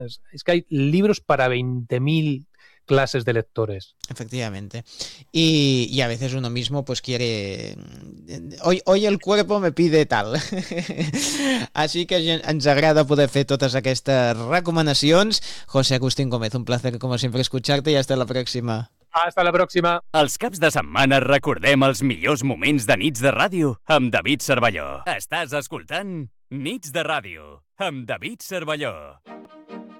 Es que hay libros para 20.000 clases de lectores. Efectivamente. Y a veces uno mismo pues quiere... Hoy el cuerpo me pide tal. Així que ens agrada poder fer totes aquestes recomanacions. José Agustín Gómez, un placer como siempre escucharte y hasta la próxima. Hasta la próxima. Els caps de setmana recordem els millors moments de Nits de Ràdio amb David Cervelló. Estàs escoltant Nits de Ràdio amb David Cervelló.